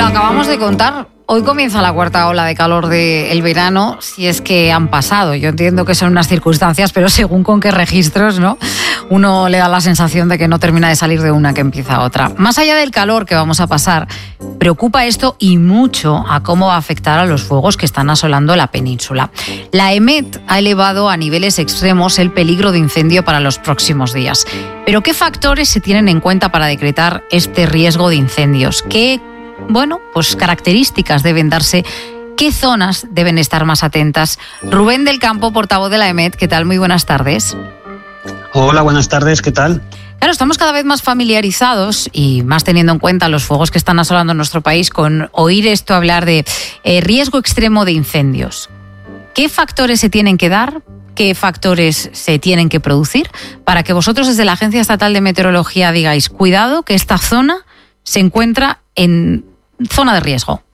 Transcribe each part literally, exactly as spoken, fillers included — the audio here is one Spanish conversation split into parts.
Lo acabamos de contar. Hoy comienza la cuarta ola de calor del verano, si es que han pasado. Yo entiendo que son unas circunstancias, pero según con qué registros, ¿no? Uno le da la sensación de que no termina de salir de una que empieza otra. Más allá del calor que vamos a pasar, preocupa esto y mucho a cómo va a afectar a los fuegos que están asolando la península. La EMET ha elevado a niveles extremos el peligro de incendio para los próximos días. Pero ¿qué factores se tienen en cuenta para decretar este riesgo de incendios? ¿Qué Bueno, pues características deben darse, qué zonas deben estar más atentas? Rubén del Campo, portavoz de la EMET, ¿qué tal? Muy buenas tardes. Hola, buenas tardes, ¿qué tal? Claro, estamos cada vez más familiarizados y más teniendo en cuenta los fuegos que están asolando nuestro país con oír esto hablar de eh, riesgo extremo de incendios. ¿Qué factores se tienen que dar? ¿Qué factores se tienen que producir para que vosotros desde la Agencia Estatal de Meteorología digáis, cuidado, que esta zona se encuentra en zona de riesgo?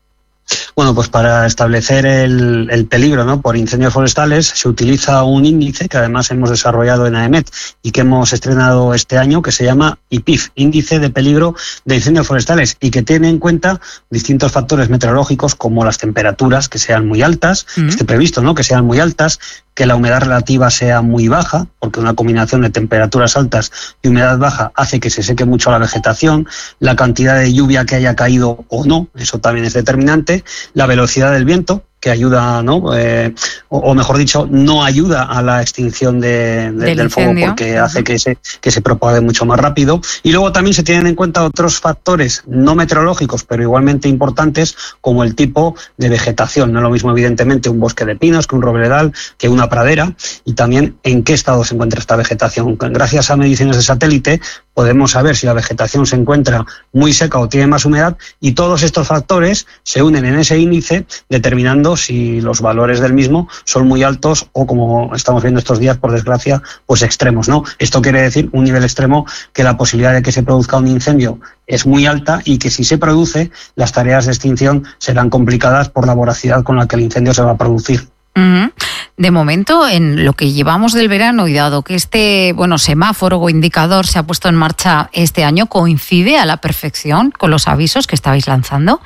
Bueno, pues para establecer el, el peligro, ¿no?, por incendios forestales se utiliza un índice que además hemos desarrollado en AEMET y que hemos estrenado este año, que se llama I P I F, Índice de Peligro de Incendios Forestales, y que tiene en cuenta distintos factores meteorológicos como las temperaturas que sean muy altas, mm. esté previsto, ¿no?, que sean muy altas, que la humedad relativa sea muy baja, porque una combinación de temperaturas altas y humedad baja hace que se seque mucho la vegetación, la cantidad de lluvia que haya caído o no, eso también es determinante, la velocidad del viento, que ayuda, ¿no? Eh, o, o mejor dicho, no ayuda a la extinción de, de, del, del fuego, porque uh-huh. hace que se, que se propague mucho más rápido. Y luego también se tienen en cuenta otros factores no meteorológicos, pero igualmente importantes, como el tipo de vegetación. No es lo mismo, evidentemente, un bosque de pinos que un robledal, que una pradera, y también en qué estado se encuentra esta vegetación. Gracias a mediciones de satélite podemos saber si la vegetación se encuentra muy seca o tiene más humedad, y todos estos factores se unen en ese índice, determinando si los valores del mismo son muy altos o, como estamos viendo estos días, por desgracia, pues extremos, ¿no? Esto quiere decir un nivel extremo, que la posibilidad de que se produzca un incendio es muy alta y que si se produce, las tareas de extinción serán complicadas por la voracidad con la que el incendio se va a producir. Uh-huh. De momento, en lo que llevamos del verano, y dado que este bueno semáforo o indicador se ha puesto en marcha este año, ¿coincide a la perfección con los avisos que estabais lanzando?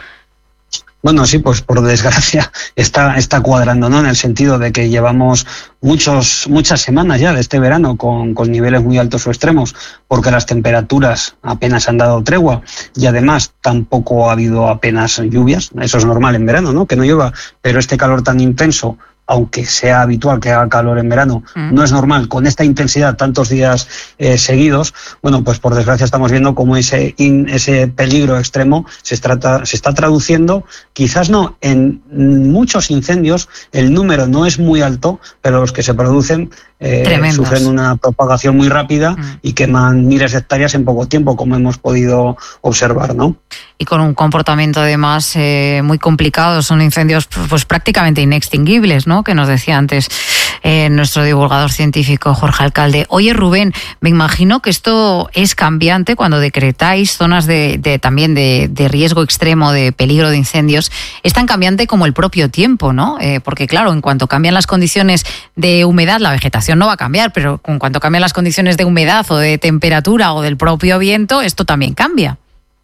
Bueno, sí, pues por desgracia está, está cuadrando, ¿no? En el sentido de que llevamos muchos, muchas semanas ya de este verano con, con niveles muy altos o extremos, porque las temperaturas apenas han dado tregua y además tampoco ha habido apenas lluvias. Eso es normal en verano, ¿no?, que no llueva, pero este calor tan intenso, aunque sea habitual que haga calor en verano, mm. no es normal con esta intensidad tantos días eh, seguidos. Bueno, pues por desgracia estamos viendo cómo ese, in, ese peligro extremo se, trata, se está traduciendo, quizás no en muchos incendios, el número no es muy alto, pero los que se producen eh, sufren una propagación muy rápida mm. y queman miles de hectáreas en poco tiempo, como hemos podido observar, ¿no? Y con un comportamiento además eh, muy complicado, son incendios pues prácticamente inextinguibles, ¿no?, que nos decía antes eh, nuestro divulgador científico Jorge Alcalde. Oye, Rubén, me imagino que esto es cambiante cuando decretáis zonas de, de también de, de riesgo extremo, de peligro de incendios. Es tan cambiante como el propio tiempo, ¿no? Eh, porque claro, en cuanto cambian las condiciones de humedad, la vegetación no va a cambiar, pero en cuanto cambian las condiciones de humedad o de temperatura o del propio viento, esto también cambia.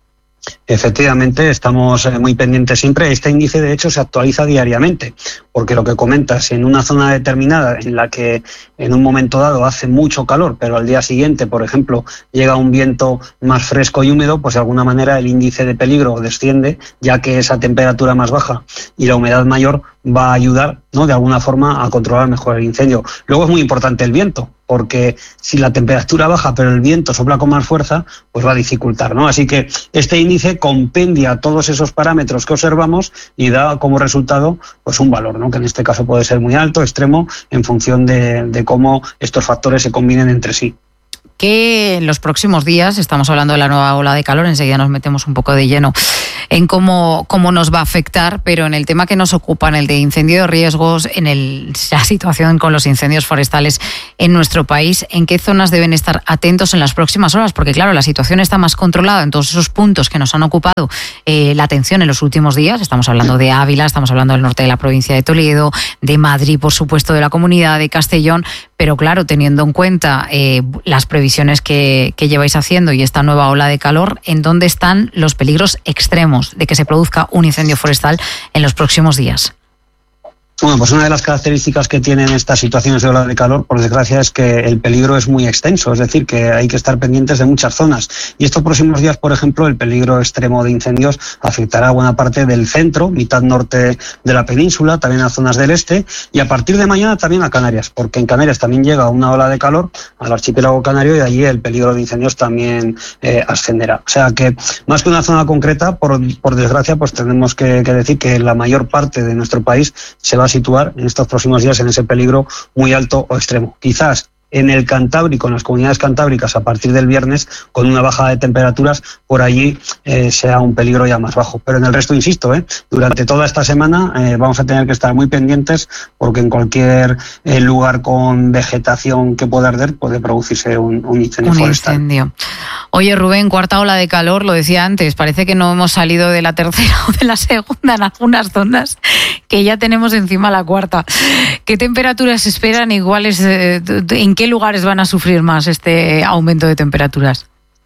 Efectivamente, estamos muy pendientes siempre. Este índice, de hecho, se actualiza diariamente, porque lo que comentas, en una zona determinada en la que en un momento dado hace mucho calor, pero al día siguiente, por ejemplo, llega un viento más fresco y húmedo, pues de alguna manera el índice de peligro desciende, ya que esa temperatura más baja y la humedad mayor va a ayudar, ¿no?, de alguna forma a controlar mejor el incendio. Luego es muy importante el viento, porque si la temperatura baja pero el viento sopla con más fuerza, pues va a dificultar, ¿no? Así que este índice compendia todos esos parámetros que observamos y da como resultado pues un valor, ¿no?, que en este caso puede ser muy alto, extremo, en función de, de cómo estos factores se combinen entre sí. Que en los próximos días, estamos hablando de la nueva ola de calor, enseguida nos metemos un poco de lleno en cómo, cómo nos va a afectar, pero en el tema que nos ocupa, en el de incendio de riesgos, en el, la situación con los incendios forestales en nuestro país, ¿en qué zonas deben estar atentos en las próximas horas? Porque claro, la situación está más controlada en todos esos puntos que nos han ocupado eh, la atención en los últimos días. Estamos hablando de Ávila, estamos hablando del norte de la provincia de Toledo, de Madrid, por supuesto, de la Comunidad de Castellón, pero claro, teniendo en cuenta eh, las previsiones que, que lleváis haciendo y esta nueva ola de calor, ¿en dónde están los peligros extremos de que se produzca un incendio forestal en los próximos días? Bueno, pues una de las características que tienen estas situaciones de ola de calor, por desgracia, es que el peligro es muy extenso, es decir, que hay que estar pendientes de muchas zonas. Y estos próximos días, por ejemplo, el peligro extremo de incendios afectará a buena parte del centro, mitad norte de la península, también a zonas del este, y a partir de mañana también a Canarias, porque en Canarias también llega una ola de calor al archipiélago canario y allí el peligro de incendios también eh, ascenderá. O sea que, más que una zona concreta, por, por desgracia, pues tenemos que, que decir que la mayor parte de nuestro país se va a situar en estos próximos días en ese peligro muy alto o extremo. Quizás en el Cantábrico, en las comunidades cantábricas, a partir del viernes, con una bajada de temperaturas, por allí eh, sea un peligro ya más bajo. Pero en el resto, insisto, eh, durante toda esta semana eh, vamos a tener que estar muy pendientes porque en cualquier eh, lugar con vegetación que pueda arder puede producirse un, un incendio un forestal. Incendio. Oye, Rubén, cuarta ola de calor, lo decía antes, parece que no hemos salido de la tercera o de la segunda en algunas zonas, que ya tenemos encima la cuarta. ¿Qué temperaturas esperan y cuáles, eh, en qué lugares van a sufrir más este aumento de temperaturas?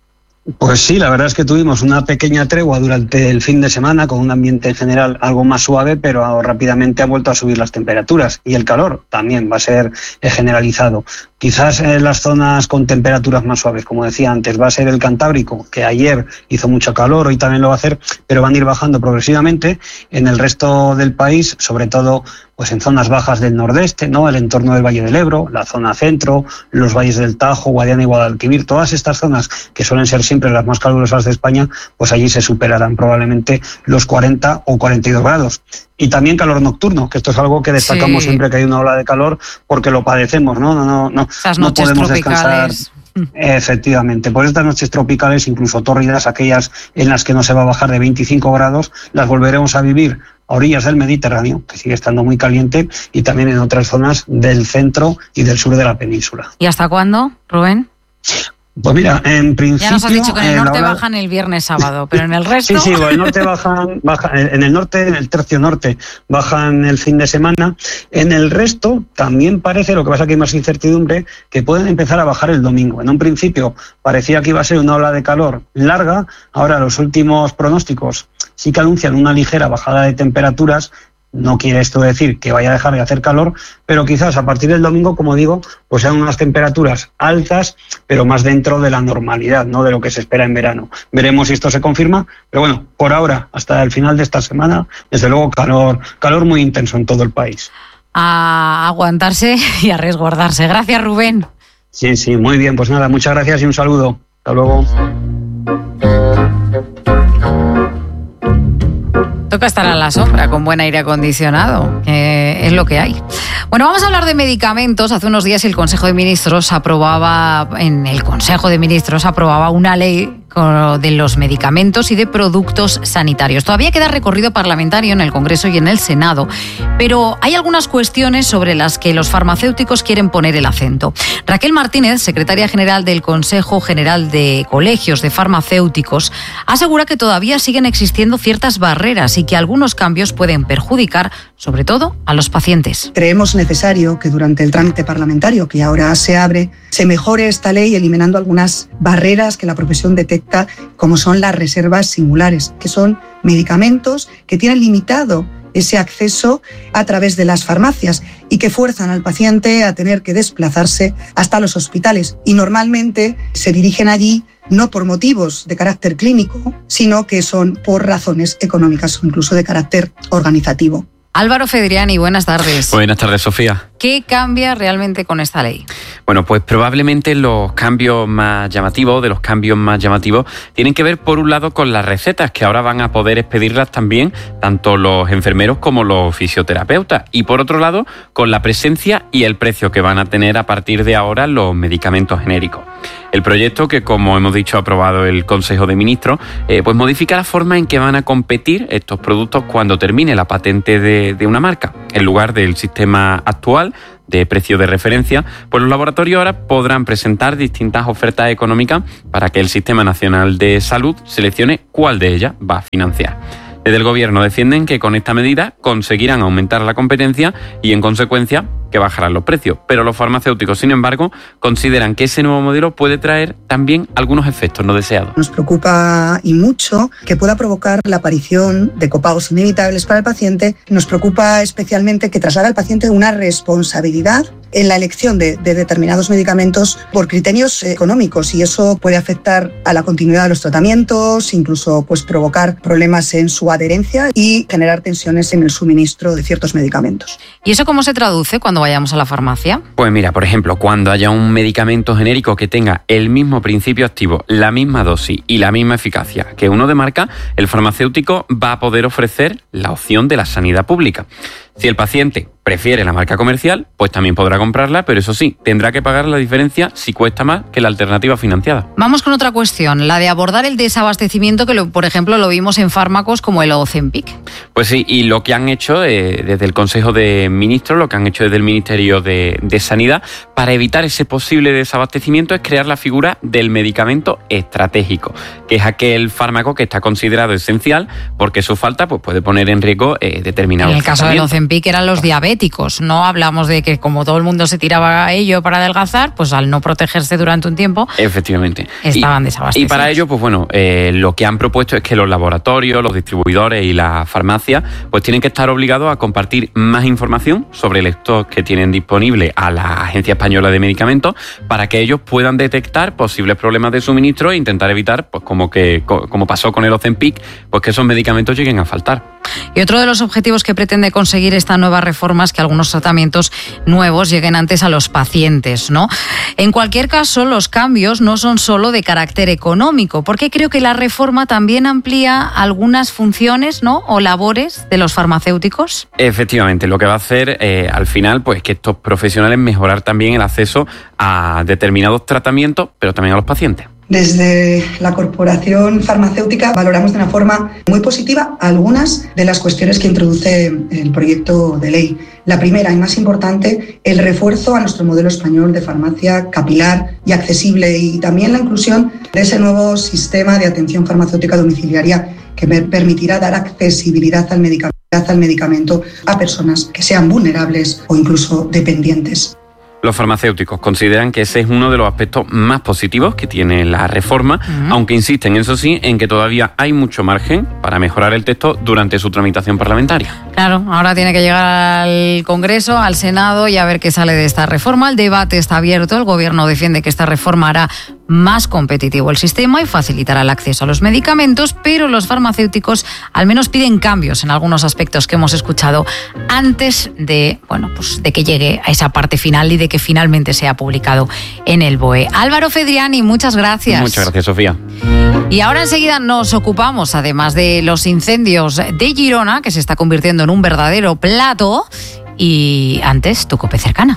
Pues sí, la verdad es que tuvimos una pequeña tregua durante el fin de semana con un ambiente en general algo más suave, pero rápidamente ha vuelto a subir las temperaturas y el calor también va a ser generalizado. Quizás en las zonas con temperaturas más suaves, como decía antes, va a ser el Cantábrico, que ayer hizo mucho calor, hoy también lo va a hacer, pero van a ir bajando progresivamente. En el resto del país, sobre todo pues en zonas bajas del nordeste, ¿no? El entorno del Valle del Ebro, la zona centro, los valles del Tajo, Guadiana y Guadalquivir, todas estas zonas que suelen ser siempre las más calurosas de España, pues allí se superarán probablemente los cuarenta o cuarenta y dos grados. Y también calor nocturno, que esto es algo que destacamos sí. siempre que hay una ola de calor, porque lo padecemos, ¿no? No, no, no, Esas no noches podemos tropicales. descansar. Efectivamente, por estas noches tropicales, incluso tórridas, aquellas en las que no se va a bajar de veinticinco grados, las volveremos a vivir a orillas del Mediterráneo, que sigue estando muy caliente, y también en otras zonas del centro y del sur de la península. ¿Y hasta cuándo, Rubén? Pues mira, en principio... Ya nos has dicho que en el norte hora... bajan el viernes sábado, pero en el resto... Sí, sí, en el norte bajan, bajan, en el norte, en el tercio norte, bajan el fin de semana. En el resto también parece, lo que pasa que hay más incertidumbre, que pueden empezar a bajar el domingo. En un principio parecía que iba a ser una ola de calor larga, ahora los últimos pronósticos sí que anuncian una ligera bajada de temperaturas. No quiere esto decir que vaya a dejar de hacer calor, pero quizás a partir del domingo, como digo, pues sean unas temperaturas altas, pero más dentro de la normalidad, no de lo que se espera en verano. Veremos si esto se confirma, pero bueno, por ahora, hasta el final de esta semana, desde luego calor, calor muy intenso en todo el país. A aguantarse y a resguardarse. Gracias, Rubén. Sí, sí, muy bien. Pues nada, muchas gracias y un saludo. Hasta luego. Toca estar a la sombra con buen aire acondicionado, eh, es lo que hay. Bueno, vamos a hablar de medicamentos. Hace unos días el Consejo de Ministros aprobaba, en el Consejo de Ministros aprobaba una ley de los medicamentos y de productos sanitarios. Todavía queda recorrido parlamentario en el Congreso y en el Senado, pero hay algunas cuestiones sobre las que los farmacéuticos quieren poner el acento. Raquel Martínez, secretaria general del Consejo General de Colegios de Farmacéuticos, asegura que todavía siguen existiendo ciertas barreras y que algunos cambios pueden perjudicar, sobre todo, a los pacientes. Creemos necesario que durante el trámite parlamentario que ahora se abre, se mejore esta ley eliminando algunas barreras que la profesión detecta, como son las reservas singulares, que son medicamentos que tienen limitado ese acceso a través de las farmacias y que fuerzan al paciente a tener que desplazarse hasta los hospitales. Y normalmente se dirigen allí no por motivos de carácter clínico, sino que son por razones económicas o incluso de carácter organizativo. Álvaro Fedriani, buenas tardes. Buenas tardes, Sofía. ¿Qué cambia realmente con esta ley? Bueno, pues probablemente los cambios más llamativos, de los cambios más llamativos, tienen que ver por un lado con las recetas, que ahora van a poder expedirlas también tanto los enfermeros como los fisioterapeutas. Y por otro lado, con la presencia y el precio que van a tener a partir de ahora los medicamentos genéricos. El proyecto, que como hemos dicho ha aprobado el Consejo de Ministros, eh, pues modifica la forma en que van a competir estos productos cuando termine la patente de, de una marca. En lugar del sistema actual de precio de referencia, pues los laboratorios ahora podrán presentar distintas ofertas económicas para que el Sistema Nacional de Salud seleccione cuál de ellas va a financiar. Desde el Gobierno defienden que con esta medida conseguirán aumentar la competencia y, en consecuencia, que bajarán los precios. Pero los farmacéuticos, sin embargo, consideran que ese nuevo modelo puede traer también algunos efectos no deseados. Nos preocupa y mucho que pueda provocar la aparición de copagos inevitables para el paciente. Nos preocupa especialmente que traslade al paciente una responsabilidad en la elección de, de determinados medicamentos por criterios económicos, y eso puede afectar a la continuidad de los tratamientos, incluso pues, provocar problemas en su adherencia y generar tensiones en el suministro de ciertos medicamentos. ¿Y eso cómo se traduce cuando vayamos a la farmacia? Pues mira, por ejemplo, cuando haya un medicamento genérico que tenga el mismo principio activo, la misma dosis y la misma eficacia que uno de marca, el farmacéutico va a poder ofrecer la opción de la sanidad pública. Si el paciente prefiere la marca comercial, pues también podrá comprarla, pero eso sí, tendrá que pagar la diferencia si cuesta más que la alternativa financiada. Vamos con otra cuestión, la de abordar el desabastecimiento que, lo, por ejemplo, lo vimos en fármacos como el Ozempic. Pues sí, y lo que han hecho eh, desde el Consejo de Ministros, lo que han hecho desde el Ministerio de, de Sanidad, para evitar ese posible desabastecimiento es crear la figura del medicamento estratégico, que es aquel fármaco que está considerado esencial porque su falta pues, puede poner en riesgo eh, determinados En el caso del Ozempic eran los diabéticos, no hablamos de que como todo el mundo se tiraba a ello para adelgazar, pues al no protegerse durante un tiempo, efectivamente, estaban y, desabastecidos. Y para ello, pues bueno, eh, lo que han propuesto es que los laboratorios, los distribuidores y las farmacias pues tienen que estar obligados a compartir más información sobre el stock que tienen disponible a la Agencia Española de Medicamentos para que ellos puedan detectar posibles problemas de suministro e intentar evitar, pues como que como pasó con el Ozempic, pues que esos medicamentos lleguen a faltar. Y otro de los objetivos que pretende conseguir esta nueva reforma es que algunos tratamientos nuevos lleguen antes a los pacientes, ¿no? En cualquier caso, los cambios no son solo de carácter económico, porque creo que la reforma también amplía algunas funciones, ¿no?, o labores de los farmacéuticos. Efectivamente, lo que va a hacer eh, al final, pues que estos profesionales mejorar también el acceso a determinados tratamientos, pero también a los pacientes. Desde la Corporación Farmacéutica valoramos de una forma muy positiva algunas de las cuestiones que introduce el proyecto de ley. La primera y más importante, el refuerzo a nuestro modelo español de farmacia capilar y accesible, y también la inclusión de ese nuevo sistema de atención farmacéutica domiciliaria que permitirá dar accesibilidad al medicamento, al medicamento a personas que sean vulnerables o incluso dependientes. Los farmacéuticos consideran que ese es uno de los aspectos más positivos que tiene la reforma, uh-huh. aunque insisten, eso sí, en que todavía hay mucho margen para mejorar el texto durante su tramitación parlamentaria. Claro, ahora tiene que llegar al Congreso, al Senado, y a ver qué sale de esta reforma. El debate está abierto, el Gobierno defiende que esta reforma hará más competitivo el sistema y facilitará el acceso a los medicamentos, pero los farmacéuticos al menos piden cambios en algunos aspectos que hemos escuchado antes de, bueno, pues de que llegue a esa parte final y de que finalmente sea publicado en el B O E. Álvaro Fedriani, muchas gracias. Muchas gracias, Sofía. Y ahora enseguida nos ocupamos, además de los incendios de Girona, que se está convirtiendo en un verdadero plato, y antes tu COPE cercana.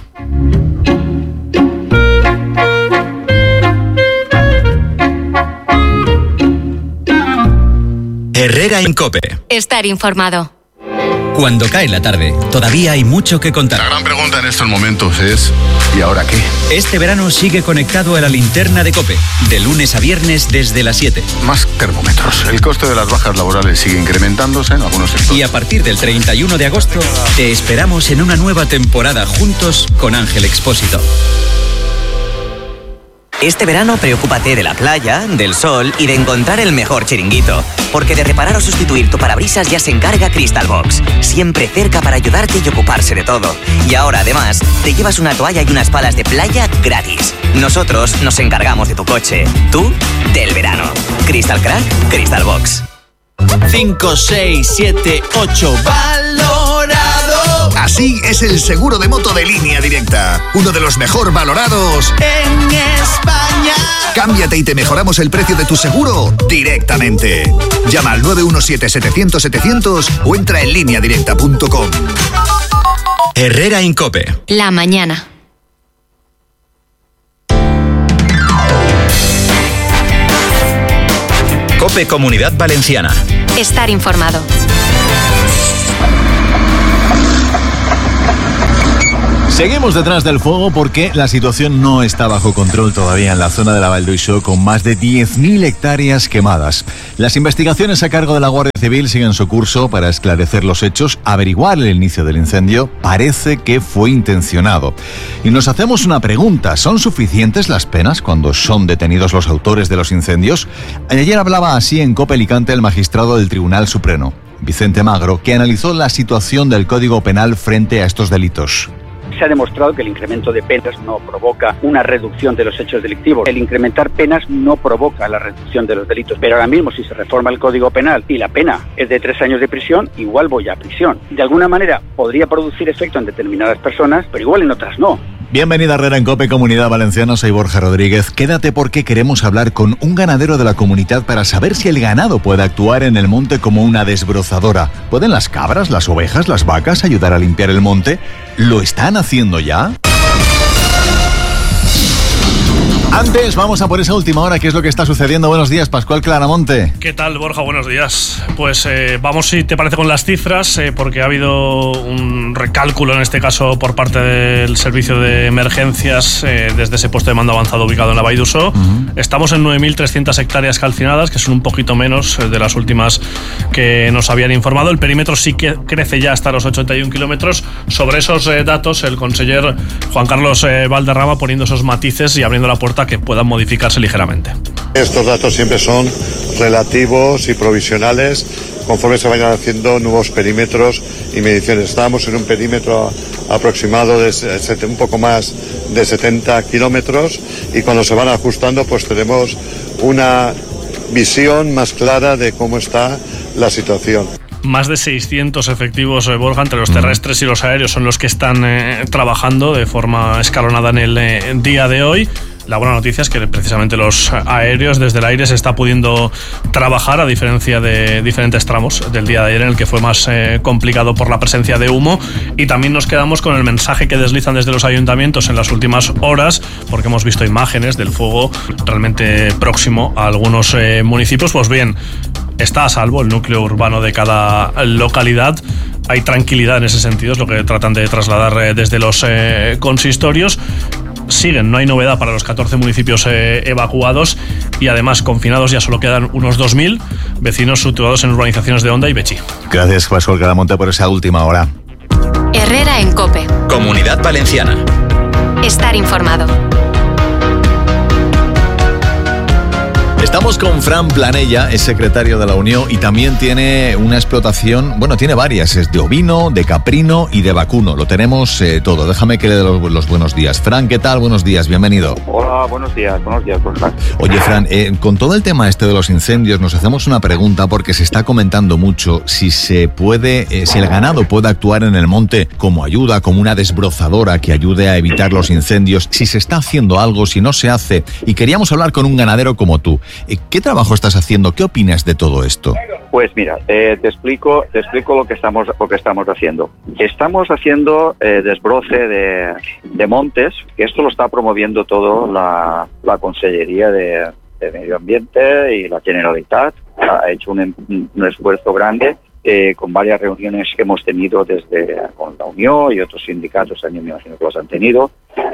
Herrera en COPE. Estar informado. Cuando cae la tarde, todavía hay mucho que contar. La gran pregunta en estos momentos es, ¿y ahora qué? Este verano sigue conectado a la linterna de COPE, de lunes a viernes desde las siete. Más termómetros. El coste de las bajas laborales sigue incrementándose en algunos sectores. Y a partir del treinta y uno de agosto, te esperamos en una nueva temporada juntos con Ángel Expósito. Este verano preocúpate de la playa, del sol y de encontrar el mejor chiringuito. Porque de reparar o sustituir tu parabrisas ya se encarga Crystal Box. Siempre cerca para ayudarte y ocuparse de todo. Y ahora además te llevas una toalla y unas palas de playa gratis. Nosotros nos encargamos de tu coche. Tú, del verano. Crystal Crack, Crystal Box. cinco, seis, siete, ocho. ¡Valorado! Así es el seguro de moto de Línea Directa. Uno de los mejor valorados en España. Cámbiate y te mejoramos el precio de tu seguro directamente. Llama al nueve uno siete, setecientos, setecientos o entra en línea directa punto com. Herrera en COPE. La mañana. COPE Comunidad Valenciana. Estar informado. Seguimos detrás del fuego porque la situación no está bajo control todavía en la zona de la Vall d'Uixó, con más de diez mil hectáreas quemadas. Las investigaciones a cargo de la Guardia Civil siguen su curso para esclarecer los hechos, averiguar el inicio del incendio. Parece que fue intencionado. Y nos hacemos una pregunta: ¿son suficientes las penas cuando son detenidos los autores de los incendios? Ayer hablaba así en COPE Alicante el magistrado del Tribunal Supremo, Vicente Magro, que analizó la situación del Código Penal frente a estos delitos. Se ha demostrado que el incremento de penas no provoca una reducción de los hechos delictivos. El incrementar penas no provoca la reducción de los delitos. Pero ahora mismo, si se reforma el Código Penal y la pena es de tres años de prisión, igual voy a prisión. De alguna manera podría producir efecto en determinadas personas, pero igual en otras no. Bienvenida a Herrera en COPE Comunidad Valenciana, soy Borja Rodríguez. Quédate porque queremos hablar con un ganadero de la comunidad para saber si el ganado puede actuar en el monte como una desbrozadora. ¿Pueden las cabras, las ovejas, las vacas ayudar a limpiar el monte? ¿Lo están haciendo ya? Antes, vamos a por esa última hora, ¿qué es lo que está sucediendo? Buenos días, Pascual Claramonte. ¿Qué tal, Borja? Buenos días. Pues eh, vamos, si te parece, con las cifras, eh, porque ha habido un recálculo, en este caso, por parte del servicio de emergencias eh, desde ese puesto de mando avanzado ubicado en la Vall d'Uixó. Uh-huh. Estamos en nueve mil trescientas hectáreas calcinadas, que son un poquito menos de las últimas que nos habían informado. El perímetro sí que crece ya hasta los ochenta y un kilómetros. Sobre esos eh, datos, el conseller Juan Carlos eh, Valderrama poniendo esos matices y abriendo la puerta que puedan modificarse ligeramente. Estos datos siempre son relativos y provisionales conforme se vayan haciendo nuevos perímetros y mediciones. Estábamos en un perímetro aproximado de un poco más de setenta kilómetros y cuando se van ajustando pues tenemos una visión más clara de cómo está la situación. Más de seiscientos efectivos, eh, Borja, entre los terrestres y los aéreos son los que están eh, trabajando de forma escalonada en el eh, día de hoy. La buena noticia es que precisamente los aéreos desde el aire se está pudiendo trabajar, a diferencia de diferentes tramos del día de ayer en el que fue más eh, complicado por la presencia de humo. Y también nos quedamos con el mensaje que deslizan desde los ayuntamientos en las últimas horas, porque hemos visto imágenes del fuego realmente próximo a algunos eh, municipios. Pues bien, está a salvo el núcleo urbano de cada localidad. Hay tranquilidad en ese sentido, es lo que tratan de trasladar eh, desde los eh, consistorios. Siguen, no hay novedad para los catorce municipios eh, evacuados y además confinados ya solo quedan unos dos mil vecinos situados en urbanizaciones de Onda y Betxí. Gracias, Pascual Claramonte, por esa última hora. Herrera en COPE. Comunidad Valenciana. Estar informado. Estamos con Fran Planella, es secretario de la Unión y también tiene una explotación, bueno, tiene varias, es de ovino, de caprino y de vacuno. Lo tenemos eh, todo. Déjame que le dé los, los buenos días. Fran, ¿qué tal? Buenos días, bienvenido. Hola, buenos días, buenos días, Borja. Oye, Fran, eh, con todo el tema este de los incendios, nos hacemos una pregunta porque se está comentando mucho si se puede, eh, si el ganado puede actuar en el monte como ayuda, como una desbrozadora que ayude a evitar los incendios, si se está haciendo algo, si no se hace. Y queríamos hablar con un ganadero como tú. ¿Qué trabajo estás haciendo? ¿Qué opinas de todo esto? Pues mira, eh, te explico, te explico lo que estamos, lo que estamos haciendo. Estamos haciendo eh, desbroce de, de montes, que esto lo está promoviendo todo la, la Consellería de, de Medio Ambiente y la Generalitat. Ha hecho un, un esfuerzo grande eh, con varias reuniones que hemos tenido desde con la Unión y otros sindicatos también me imagino que los han tenido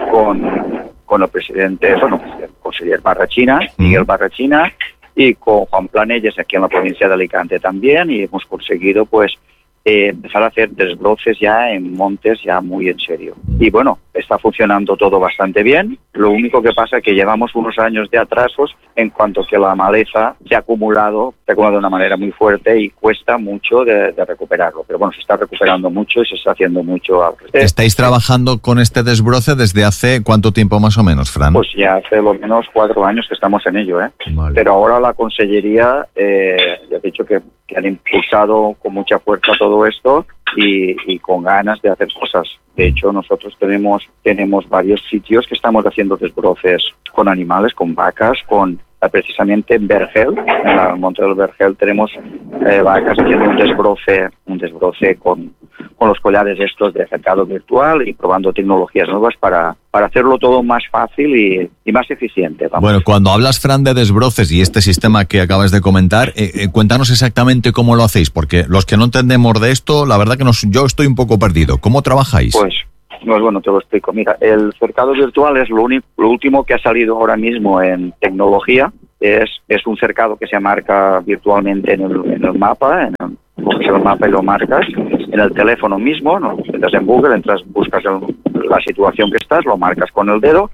con con el presidente, bueno, el conseller Barrachina, Miguel Barrachina, y con Juan Planelles aquí en la provincia de Alicante también, y hemos conseguido pues eh, empezar a hacer desbroces ya en montes ya muy en serio. Y bueno, está funcionando todo bastante bien. Lo único que pasa es que llevamos unos años de atrasos en cuanto que la maleza se ha acumulado, se ha acumulado de una manera muy fuerte y cuesta mucho de, de recuperarlo. Pero bueno, se está recuperando mucho y se está haciendo mucho. ¿Estáis trabajando con este desbroce desde hace cuánto tiempo más o menos, Fran? Pues ya hace lo menos cuatro años que estamos en ello, ¿eh? Vale. Pero ahora la Consellería, eh, ya he dicho que, que han impulsado con mucha fuerza todo esto y, y con ganas de hacer cosas. De hecho, nosotros tenemos tenemos varios sitios que estamos haciendo desbroces con animales, con vacas, con precisamente en Vergel, en el monte del Vergel tenemos eh, vacas haciendo un desbroce, un desbroce con, con los collares estos de cercado virtual y probando tecnologías nuevas para, para hacerlo todo más fácil y, y más eficiente. Vamos. Bueno, cuando hablas, Fran, de desbroces y este sistema que acabas de comentar, eh, eh, cuéntanos exactamente cómo lo hacéis, porque los que no entendemos de esto, la verdad que nos, yo estoy un poco perdido. ¿Cómo trabajáis? Pues Pues bueno, te lo explico. Mira, el cercado virtual es lo, único, lo último que ha salido ahora mismo en tecnología. Es, es un cercado que se marca virtualmente en el, en el mapa, en el, coges el mapa y lo marcas en el teléfono mismo, ¿no? Entras en Google, entras, buscas el, la situación que estás, lo marcas con el dedo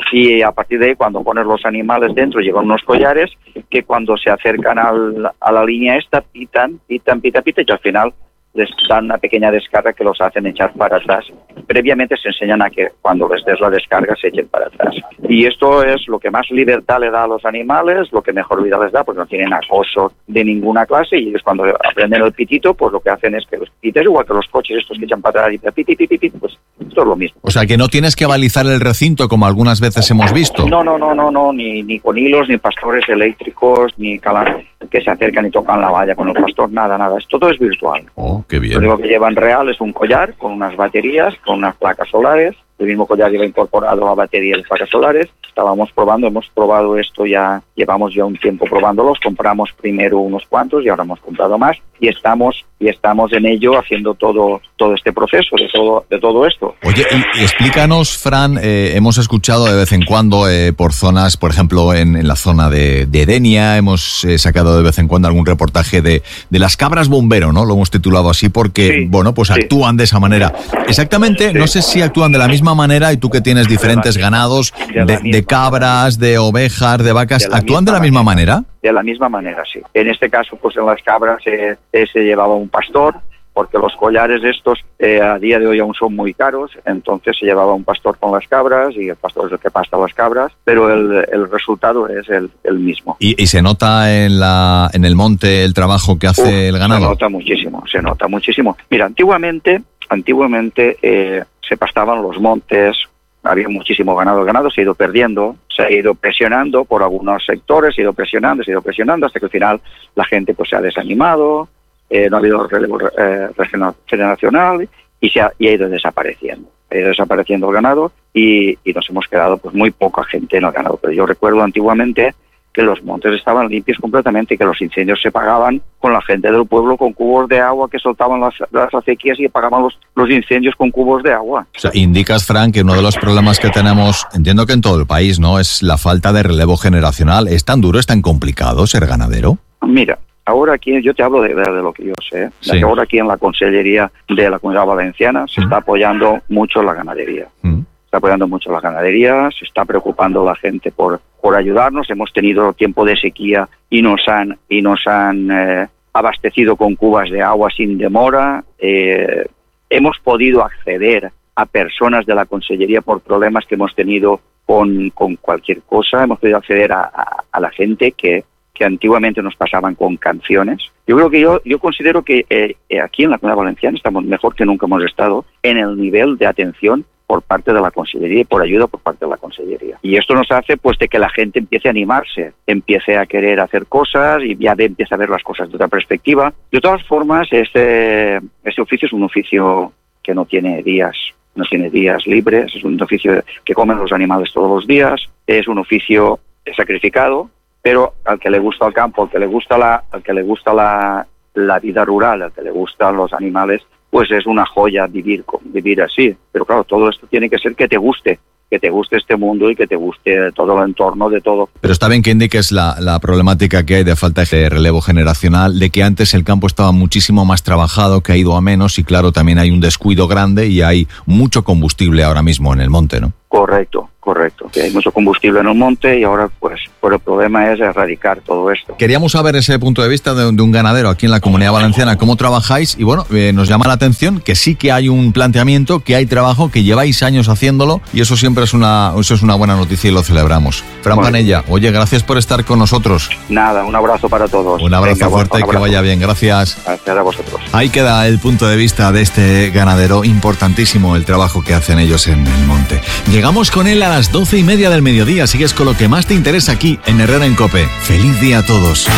y a partir de ahí cuando pones los animales dentro llegan unos collares que cuando se acercan al, a la línea esta pitan, pitan, pitan, pitan y al final les dan una pequeña descarga que los hacen echar para atrás. Previamente se enseñan a que cuando les des la descarga se echen para atrás. Y esto es lo que más libertad le da a los animales, lo que mejor vida les da, pues no tienen acoso de ninguna clase y ellos cuando aprenden el pitito, pues lo que hacen es que los pites, igual que los coches estos que echan para atrás y piti, piti, piti, pues esto es lo mismo. O sea, que no tienes que balizar el recinto como algunas veces hemos visto. No, no, no, no, no, ni, ni con hilos, ni pastores eléctricos, ni calan, que se acercan y tocan la valla con el pastor, nada, nada, esto todo es virtual. Oh, qué bien. Lo único que llevan real es un collar con unas baterías, con unas placas solares. El mismo collar lleva incorporado a baterías de placas solares. Estábamos probando, hemos probado esto ya, llevamos ya un tiempo probándolos. Compramos primero unos cuantos y ahora hemos comprado más. Y estamos y estamos en ello haciendo todo todo este proceso de todo de todo esto. Oye, y, y explícanos, Fran, eh, hemos escuchado de vez en cuando eh, por zonas, por ejemplo, en, en la zona de, de Denia, hemos eh, sacado de vez en cuando algún reportaje de, de las cabras bombero, ¿no? Lo hemos titulado así porque, sí, bueno, pues sí, actúan de esa manera. Exactamente, sí. No sé si actúan de la misma manera y tú que tienes diferentes de ganados de, de, de cabras, de ovejas, de vacas, de ¿actúan de la misma manera? De la misma manera, sí. En este caso, pues en las cabras eh, eh, se llevaba un pastor, porque los collares estos eh, a día de hoy aún son muy caros, entonces se llevaba un pastor con las cabras y el pastor es el que pasta las cabras, pero el, el resultado es el, el mismo. ¿Y, ¿Y se nota en la en el monte el trabajo que hace Uf, el ganado? Se nota muchísimo, se nota muchísimo. Mira, antiguamente, antiguamente eh, se pastaban los montes, había muchísimo ganado. El ganado se ha ido perdiendo, se ha ido presionando por algunos sectores, se ha ido presionando, se ha ido presionando, hasta que al final la gente pues se ha desanimado, eh, no ha habido relevo eh, generacional y, se ha, y ha ido desapareciendo. Ha ido desapareciendo el ganado y, y nos hemos quedado pues muy poca gente en el ganado. Pero yo recuerdo antiguamente que los montes estaban limpios completamente, que los incendios se pagaban con la gente del pueblo con cubos de agua que soltaban las, las acequias y apagaban los, los incendios con cubos de agua. O sea, indicas, Frank, que uno de los problemas que tenemos, entiendo que en todo el país, ¿no?, es la falta de relevo generacional. ¿Es tan duro, es tan complicado ser ganadero? Mira, ahora aquí, yo te hablo de, de lo que yo sé, sí. Ahora aquí en la Consellería de la Comunidad Valenciana se mm. está apoyando mucho la ganadería. Mm. Está apoyando mucho la ganadería, se está preocupando la gente por, por ayudarnos. Hemos tenido tiempo de sequía y nos han y nos han eh, abastecido con cubas de agua sin demora. Eh, hemos podido acceder a personas de la Consellería por problemas que hemos tenido con, con cualquier cosa. Hemos podido acceder a, a, a la gente que, que antiguamente nos pasaban con canciones. Yo creo que yo, yo considero que eh, aquí en la Comunidad Valenciana estamos mejor que nunca hemos estado en el nivel de atención por parte de la Consellería y por ayuda por parte de la Consellería. Y esto nos hace pues de que la gente empiece a animarse, empiece a querer hacer cosas y ya de, empiece a ver las cosas de otra perspectiva. De todas formas, este, este oficio es un oficio que no tiene días, no tiene días libres, es un oficio que comen los animales todos los días, es un oficio sacrificado, pero al que le gusta el campo, al que le gusta la, al que le gusta la, la vida rural, al que le gustan los animales, pues es una joya vivir vivir así. Pero claro, todo esto tiene que ser que te guste, que te guste este mundo y que te guste todo el entorno de todo. Pero está bien que indiques la, la problemática que hay de falta de relevo generacional, de que antes el campo estaba muchísimo más trabajado, que ha ido a menos y claro, también hay un descuido grande y hay mucho combustible ahora mismo en el monte, ¿no? Correcto, correcto. Que hay mucho combustible en el monte y ahora pues, pues el problema es erradicar todo esto. Queríamos saber ese punto de vista de, de un ganadero aquí en la Comunidad Valenciana, cómo trabajáis y bueno, eh, nos llama la atención que sí que hay un planteamiento, que hay trabajo, que lleváis años haciéndolo y eso siempre es una, eso es una buena noticia y lo celebramos. Fran bueno. Panella, oye, gracias por estar con nosotros. Nada, un abrazo para todos. Un abrazo Venga, fuerte un abrazo. Y que vaya bien, gracias. Gracias a vosotros. Ahí queda el punto de vista de este ganadero, importantísimo el trabajo que hacen ellos en el monte. Llegamos con él a las doce y media del mediodía. Sigues con lo que más te interesa aquí en Herrera en COPE. ¡Feliz día a todos!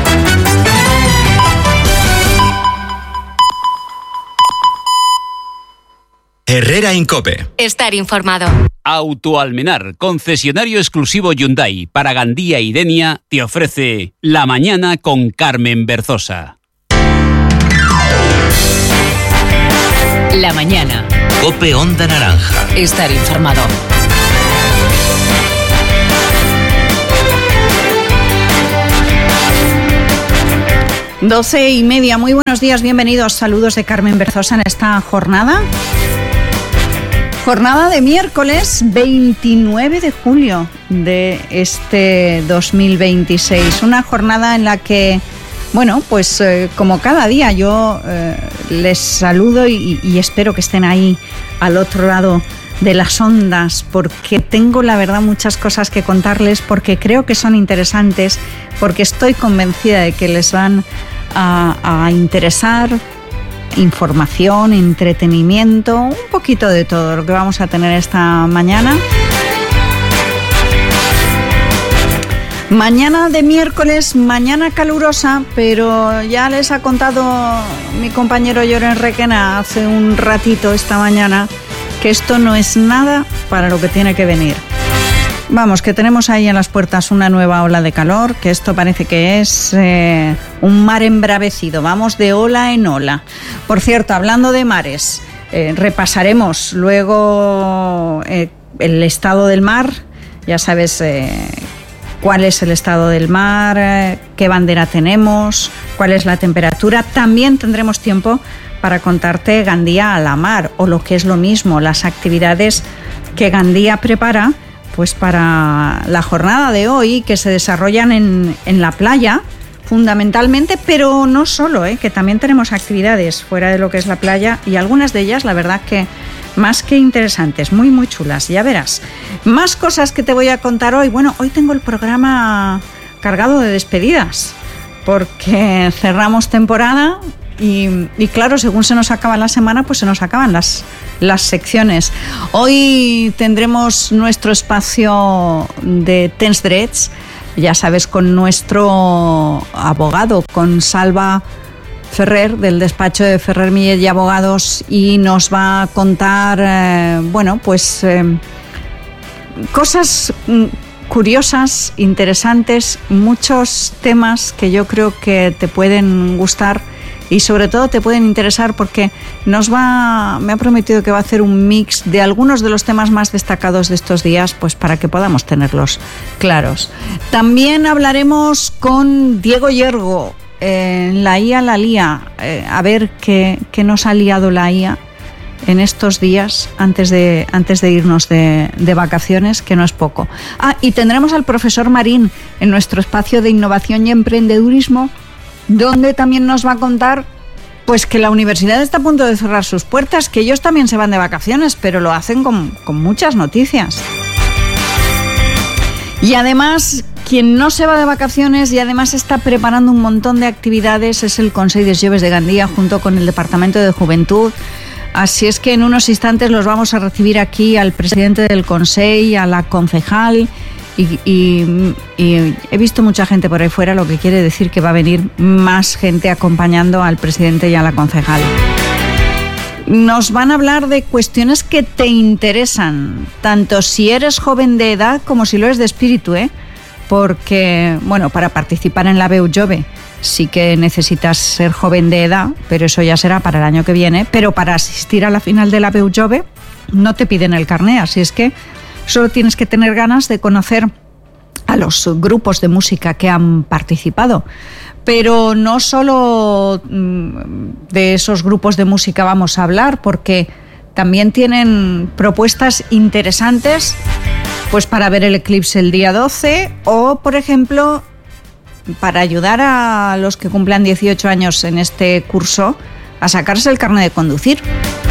Herrera en COPE. Estar informado. Autoalmenar, concesionario exclusivo Hyundai para Gandía y Denia, te ofrece La Mañana con Carmen Berzosa. La mañana. COPE Onda Naranja. Estar informado. Doce y media, muy buenos días, bienvenidos, saludos de Carmen Berzosa en esta jornada. Jornada de miércoles veintinueve de julio de este dos mil veintiséis. Una jornada en la que, bueno, pues eh, como cada día yo eh, les saludo y, y espero que estén ahí al otro lado de las ondas, porque tengo la verdad muchas cosas que contarles, porque creo que son interesantes, porque estoy convencida de que les van a, a interesar. Información, entretenimiento, un poquito de todo lo que vamos a tener esta mañana. Mañana de miércoles, mañana calurosa, pero ya les ha contado mi compañero Llorens Requena hace un ratito esta mañana que esto no es nada para lo que tiene que venir. Vamos, que tenemos ahí en las puertas una nueva ola de calor, que esto parece que es eh, un mar embravecido, vamos de ola en ola. Por cierto, hablando de mares, eh, repasaremos luego eh, el estado del mar, ya sabes eh, cuál es el estado del mar, eh, qué bandera tenemos, cuál es la temperatura. También tendremos tiempo para contarte Gandía a la mar, o lo que es lo mismo, las actividades que Gandía prepara pues para la jornada de hoy, que se desarrollan en, en la playa, fundamentalmente, pero no solo, ¿eh? Que también tenemos actividades fuera de lo que es la playa, y algunas de ellas, la verdad que más que interesantes, muy, muy chulas, ya verás. Más cosas que te voy a contar hoy. Bueno, hoy tengo el programa cargado de despedidas, porque cerramos temporada. Y, y claro, según se nos acaba la semana, pues se nos acaban las, las secciones. Hoy tendremos nuestro espacio de Tens Drets, ya sabes, con nuestro abogado, con Salva Ferrer, del despacho de Ferrer Millet y Abogados, y nos va a contar, eh, bueno, pues eh, cosas curiosas, interesantes, muchos temas que yo creo que te pueden gustar. Y sobre todo te pueden interesar porque nos va, me ha prometido que va a hacer un mix de algunos de los temas más destacados de estos días, pues para que podamos tenerlos claros. También hablaremos con Diego Yergo en la I A La Lía, eh, a ver qué, qué nos ha liado la I A en estos días antes de, antes de irnos de, de vacaciones, que no es poco. Ah, y tendremos al profesor Marín en nuestro espacio de innovación y emprendedurismo, donde también nos va a contar pues que la universidad está a punto de cerrar sus puertas, que ellos también se van de vacaciones, pero lo hacen con, con muchas noticias. Y además, quien no se va de vacaciones y además está preparando un montón de actividades es el Consell de Joves de Gandía, junto con el Departamento de Juventud. Así es que en unos instantes los vamos a recibir aquí al presidente del Consell, a la concejal. Y, y, y he visto mucha gente por ahí fuera, lo que quiere decir que va a venir más gente acompañando al presidente y a la concejal. Nos van a hablar de cuestiones que te interesan, tanto si eres joven de edad como si lo eres de espíritu, ¿eh? Porque, bueno, para participar en la B U Jove sí que necesitas ser joven de edad, pero eso ya será para el año que viene. Pero para asistir a la final de la B U Jove no te piden el carné, así es que solo tienes que tener ganas de conocer a los grupos de música que han participado. Pero no solo de esos grupos de música vamos a hablar, porque también tienen propuestas interesantes pues para ver el eclipse el día doce, o, por ejemplo, para ayudar a los que cumplan dieciocho años en este curso a sacarse el carnet de conducir.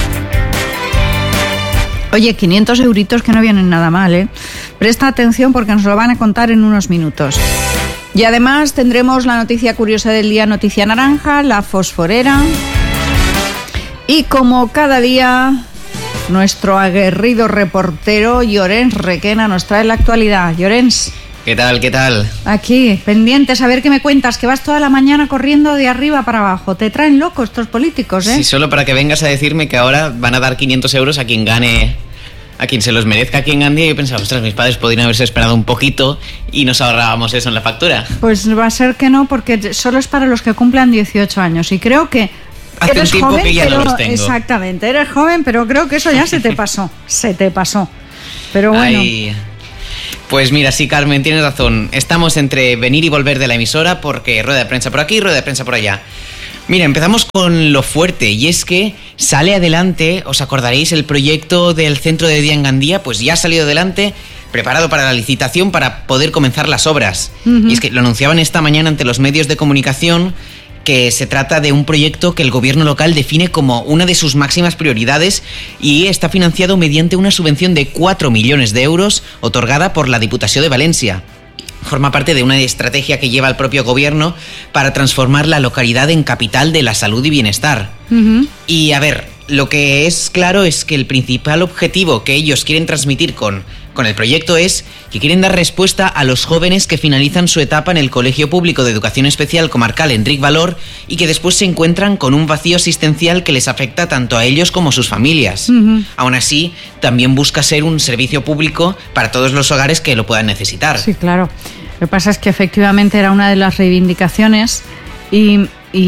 Oye, quinientos euritos que no vienen nada mal, ¿eh? Presta atención porque nos lo van a contar en unos minutos. Y además tendremos la noticia curiosa del día, noticia naranja, la fosforera. Y como cada día, nuestro aguerrido reportero Llorens Requena nos trae la actualidad. Llorens. ¿Qué tal, qué tal? Aquí, pendientes, a ver qué me cuentas, que vas toda la mañana corriendo de arriba para abajo. Te traen locos estos políticos, ¿eh? Sí, solo para que vengas a decirme que ahora van a dar quinientos euros a quien gane, a quien se los merezca aquí en Gandía. Y yo pensaba, ostras, mis padres podrían haberse esperado un poquito y nos ahorrábamos eso en la factura. Pues va a ser que no, porque solo es para los que cumplan dieciocho años. Y creo que Hace eres un tiempo joven, que ya pero, no los tengo. Exactamente, eres joven, pero creo que eso ya se te pasó. Se te pasó. Pero bueno. Ay. Pues mira, sí, Carmen, tienes razón. Estamos entre venir y volver de la emisora porque rueda de prensa por aquí, rueda de prensa por allá. Mira, empezamos con lo fuerte y es que sale adelante, os acordaréis, el proyecto del centro de día en Gandía, pues ya ha salido adelante, preparado para la licitación para poder comenzar las obras. Uh-huh. Y es que lo anunciaban esta mañana ante los medios de comunicación que se trata de un proyecto que el gobierno local define como una de sus máximas prioridades y está financiado mediante una subvención de cuatro millones de euros otorgada por la Diputació de Valencia. Forma parte de una estrategia que lleva el propio gobierno para transformar la localidad en capital de la salud y bienestar. Uh-huh. Y a ver, lo que es claro es que el principal objetivo que ellos quieren transmitir con, con el proyecto es que quieren dar respuesta a los jóvenes que finalizan su etapa en el Colegio Público de Educación Especial Comarcal Enric Valor y que después se encuentran con un vacío asistencial que les afecta tanto a ellos como a sus familias. Uh-huh. Aún así, también busca ser un servicio público para todos los hogares que lo puedan necesitar. Sí, claro. Lo que pasa es que efectivamente era una de las reivindicaciones y,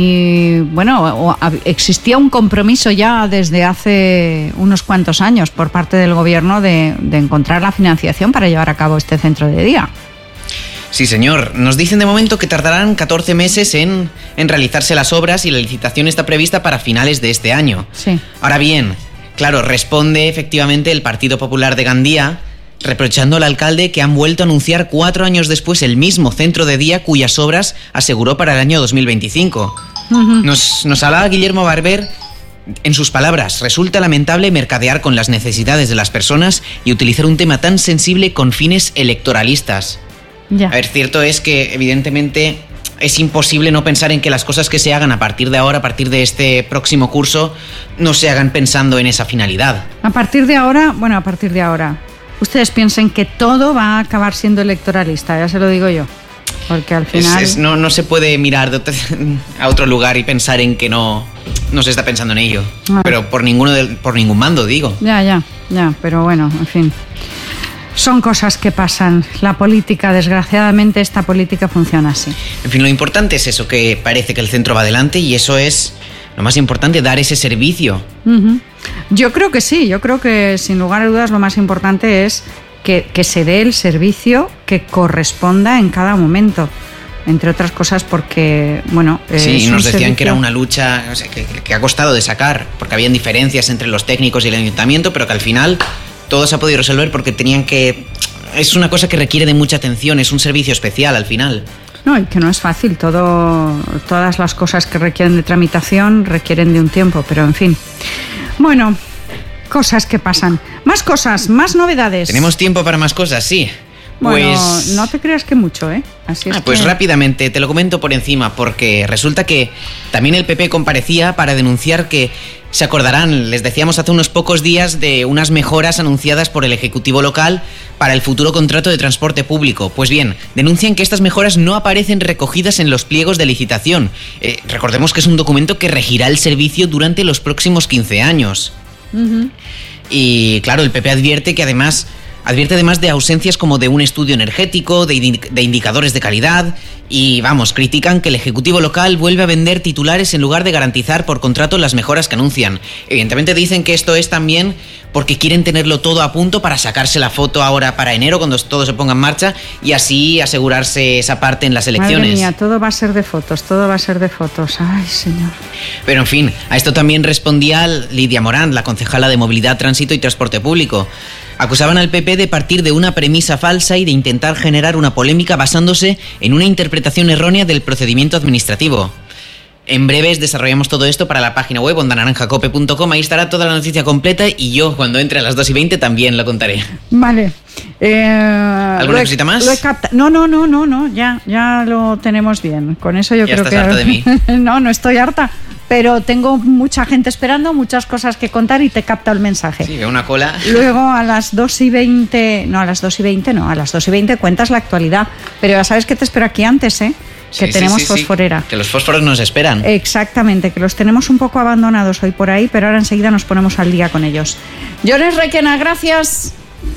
y bueno, existía un compromiso ya desde hace unos cuantos años por parte del gobierno de, de encontrar la financiación para llevar a cabo este centro de día. Sí, señor. Nos dicen de momento que tardarán catorce meses en, en realizarse las obras y la licitación está prevista para finales de este año. Sí. Ahora bien, claro, responde efectivamente el Partido Popular de Gandía reprochando al alcalde que han vuelto a anunciar cuatro años después el mismo centro de día cuyas obras aseguró para el año dos mil veinticinco. Uh-huh. Nos, nos hablaba Guillermo Barber, en sus palabras, resulta lamentable mercadear con las necesidades de las personas y utilizar un tema tan sensible con fines electoralistas. Ya. A ver, cierto es que evidentemente es imposible no pensar en que las cosas que se hagan a partir de ahora, a partir de este próximo curso, no se hagan pensando en esa finalidad. A partir de ahora, bueno, a partir de ahora... Ustedes piensen que todo va a acabar siendo electoralista, ya se lo digo yo. Porque al final... Es, es, no, no se puede mirar de otro, a otro lugar y pensar en que no, no se está pensando en ello. Ah. Pero por, ninguno de, por ningún mando, digo. Ya, ya, ya, pero bueno, en fin. Son cosas que pasan. La política, desgraciadamente, esta política funciona así. En fin, lo importante es eso, que parece que el centro va adelante y eso es lo más importante, dar ese servicio. Uh-huh. Yo creo que sí, yo creo que sin lugar a dudas lo más importante es que, que se dé el servicio que corresponda en cada momento. Entre otras cosas porque, bueno... Sí, y nos decían servicio... que era una lucha, o sea, que, que ha costado de sacar, porque habían diferencias entre los técnicos y el ayuntamiento, pero que al final todo se ha podido resolver porque tenían que... Es una cosa que requiere de mucha atención, es un servicio especial al final. No, y que no es fácil, todo, todas las cosas que requieren de tramitación requieren de un tiempo, pero en fin. Bueno, cosas que pasan. Más cosas, más novedades. Tenemos tiempo para más cosas, sí. Bueno, pues... no te creas que mucho, ¿eh? Así es ah, pues que... rápidamente, te lo comento por encima, porque resulta que también el P P comparecía para denunciar que, se acordarán, les decíamos hace unos pocos días de unas mejoras anunciadas por el Ejecutivo local para el futuro contrato de transporte público. Pues bien, denuncian que estas mejoras no aparecen recogidas en los pliegos de licitación. Eh, recordemos que es un documento que regirá el servicio durante los próximos quince años. Uh-huh. Y claro, el P P advierte que además... Advierte además de ausencias como de un estudio energético, de, indic- de indicadores de calidad y, vamos, critican que el Ejecutivo local vuelve a vender titulares en lugar de garantizar por contrato las mejoras que anuncian. Evidentemente dicen que esto es también porque quieren tenerlo todo a punto para sacarse la foto ahora para enero cuando todo se ponga en marcha y así asegurarse esa parte en las elecciones. Madre mía, todo va a ser de fotos, todo va a ser de fotos. Ay, señor. Pero en fin, a esto también respondía Lidia Morán, la concejala de Movilidad, Tránsito y Transporte Público. Acusaban al P P de partir de una premisa falsa y de intentar generar una polémica basándose en una interpretación errónea del procedimiento administrativo. En breves desarrollamos todo esto para la página web onda naranja cope punto com. Ahí estará toda la noticia completa y yo cuando entre a las dos y veinte también lo contaré. Vale. Eh, ¿Alguna cosita más? Lo he capta- no, no, no, no, no, ya, ya lo tenemos bien. Con eso yo ya creo estás que... harta de mí. No, no estoy harta. Pero tengo mucha gente esperando, muchas cosas que contar y te capta el mensaje. Sí, veo una cola. Luego a las dos y veinte, no, a las dos y veinte no, a las dos y veinte cuentas la actualidad. Pero ya sabes que te espero aquí antes, ¿eh? Que sí, tenemos sí, sí, fosforera. Sí. Que los fósforos nos esperan. Exactamente, que los tenemos un poco abandonados hoy por ahí, pero ahora enseguida nos ponemos al día con ellos. Llores Requena, gracias.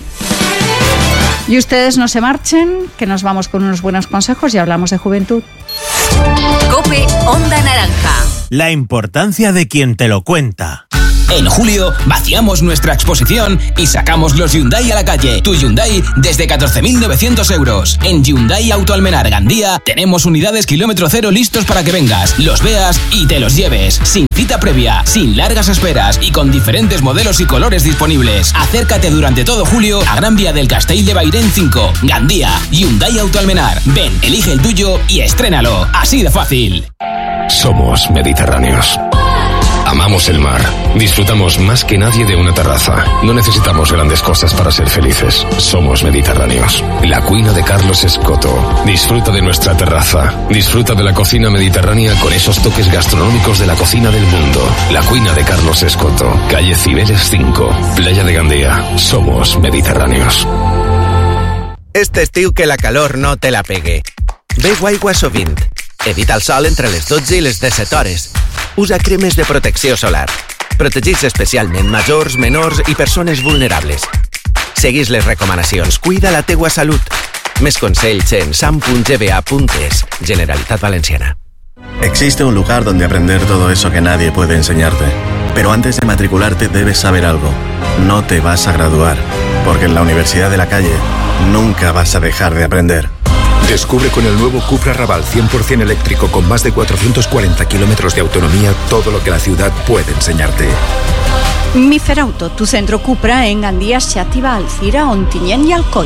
Y ustedes no se marchen, que nos vamos con unos buenos consejos y hablamos de juventud. COPE Onda Naranja. La importancia de quien te lo cuenta. En julio, vaciamos nuestra exposición y sacamos los Hyundai a la calle. Tu Hyundai desde catorce mil novecientos euros. En Hyundai Auto Almenar Gandía tenemos unidades kilómetro cero listos para que vengas, los veas y te los lleves. Sin cita previa, sin largas esperas y con diferentes modelos y colores disponibles. Acércate durante todo julio a Gran Vía del Castell de Bairén cinco, Gandía. Hyundai Auto Almenar. Ven, elige el tuyo y estrénalo. Así de fácil. Somos mediterráneos. Amamos el mar. Disfrutamos más que nadie de una terraza. No necesitamos grandes cosas para ser felices. Somos mediterráneos. La Cuina de Carlos Escoto. Disfruta de nuestra terraza. Disfruta de la cocina mediterránea con esos toques gastronómicos de la cocina del mundo. La Cuina de Carlos Escoto. Calle Cibeles cinco. Playa de Gandía. Somos mediterráneos. Este estiu que la calor no te la pegue. Beu aigua sovint. Evita el sol entre les dotze i les disset hores. Usa cremes de protecció solar. Protegits especialment majors, menors i persones vulnerables. Seguís les recomanacions. Cuida la teua salut. Més consells en sam punt g b a punt es. Generalitat Valenciana. Existe un lugar donde aprender todo eso que nadie puede enseñarte. Pero antes de matricularte debes saber algo. No te vas a graduar, porque en la Universidad de la Calle nunca vas a dejar de aprender. Descubre con el nuevo Cupra Raval cien por ciento eléctrico con más de cuatrocientos cuarenta kilómetros de autonomía todo lo que la ciudad puede enseñarte. Miferauto, tu centro Cupra en Gandía, Xàtiva, Alcira, Ontinyent y Alcoi.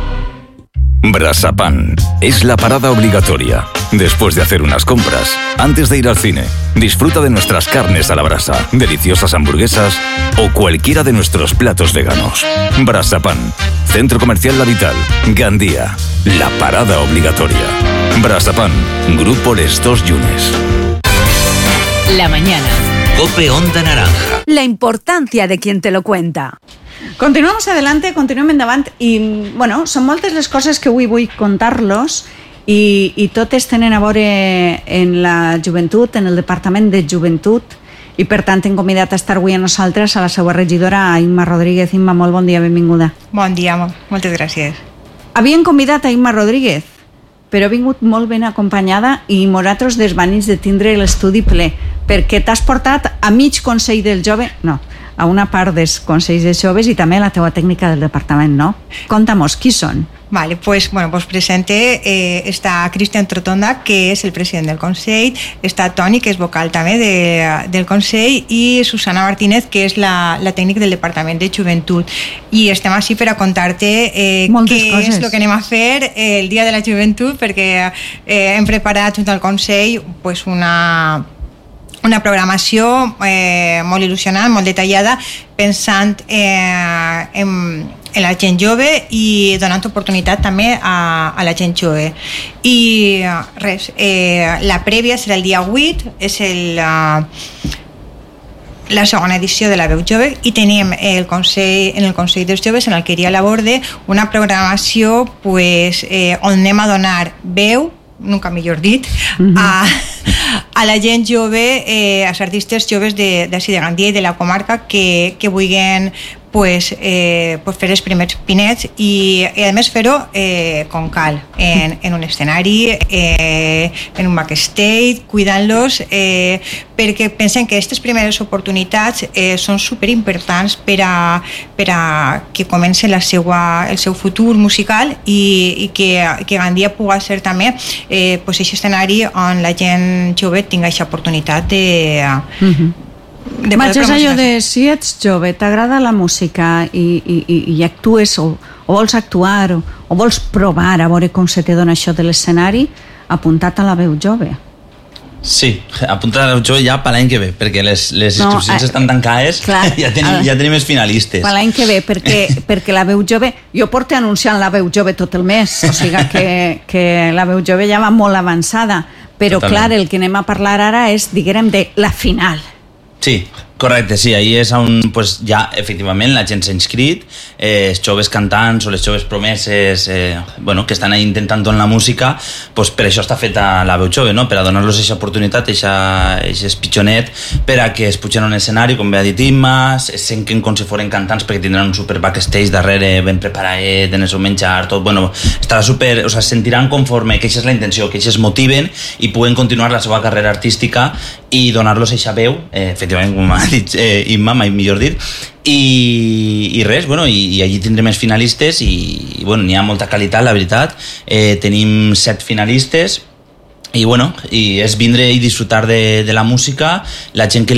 Brasapan es la parada obligatoria. Después de hacer unas compras, antes de ir al cine, disfruta de nuestras carnes a la brasa, deliciosas hamburguesas o cualquiera de nuestros platos veganos. Brasapan, Centro Comercial La Vital, Gandía, la parada obligatoria. Brasapan, Grupo Les Dos Yunes. La mañana. Cope Onda Naranja. La importancia de quien te lo cuenta. Continuamos adelante, continuem endavant i, bueno, són moltes les coses que avui vull contar-los i, i totes tenen a veure en la joventut, en el Departament de Joventut i per tant hem convidat a estar avui a nosaltres a la seva regidora, a Imma Rodríguez. Imma, molt bon dia, benvinguda. Bon dia, moltes gràcies. Havien convidat a Imma Rodríguez, però ha vingut molt ben acompanyada i nosaltres desvanits de tindre l'estudi ple, perquè t'has portat a mig Consell del Jove, no, a una part dels Consells de Joves i també a la teua tècnica del departament, no? Conta'mos, qui són? Vale, pues, bueno, pues presente eh, està Cristian Trotonda, que és el president del Consell, està Toni, que és vocal també de, del Consell, i Susana Martínez, que és la, la tècnica del Departament de Joventut. I estem així per a contar-te eh, què és el que anem a fer eh, el Dia de la Joventut, perquè eh, hem preparat junt al Consell pues, una... una programació eh, molt il·lusionant, molt detallada, pensant eh, en, en la gent jove i donant oportunitat també a, a la gent jove. I res, eh, la prèvia serà el dia vuit, és el, uh, la segona edició de la Veu Jove i tenim el Consell, en el Consell dels Joves, en el que iria a la Borde, una programació pues, eh, on anem a donar veu, nunca millor dit, uh-huh. a, a la gent jove, eh, als artistes joves de, de, de Gandia i de la comarca que, que vulguin pues, eh, pues fer els primers pinets i, i a més fer-ho eh, com cal, en, en un escenari, eh, en un backstage, cuidant-los, eh, perquè pensen que aquestes primeres oportunitats eh, són superimportants per a, per a que comenci la seua, el seu futur musical i, i que, que Gandia pugui ser també eh, pues, aquest escenari on la gent jove tingui aquesta oportunitat de... Uh-huh. Vaig, és allò de si ets jove, t'agrada la música i, i, i actues o, o vols actuar o, o vols provar a veure com se te dona això de l'escenari, apuntat a la Veu Jove. Sí, apuntat a la Veu Jove ja per l'any que ve, perquè les, les no, inscripcions eh, estan tancades, clar, ja, tenim, ja tenim els finalistes. Per l'any que ve, perquè, perquè la Veu Jove, jo porto anunciant la Veu Jove tot el mes, o sigui que, que la Veu Jove ja va molt avançada, però totalment. Clar, el que anem a parlar ara és, diguem, de la final. Sí, correcte, sí, ahir és on pues, ja efectivament la gent s'ha inscrit, eh, els joves cantants o les joves promeses eh, bueno, que estan ahí intentant en la música, pues, per això està feta la Veu Jove, no? Per a donar-los aquesta oportunitat, aquest pitjonet, per a que es pugen a un escenari, com bé ha dit Imma, es senquen com si foren cantants perquè tindran un super backstage darrere, ben preparadet, en el seu menjar, tot, bueno, estarà super, o sea, sentiran conforme que aquesta és la intenció, que ells es motiven i puguen continuar la seva carrera artística i donar-los eixa veu, eh, efectivament, com ha dit eh, Imma, mai millor dit, i, i res, bueno, i, i allí tindrem els finalistes i, i bueno, n'hi ha molta qualitat, la veritat. Eh, tenim set finalistes i bueno, i és vindre i disfrutar de, de la música, la gent que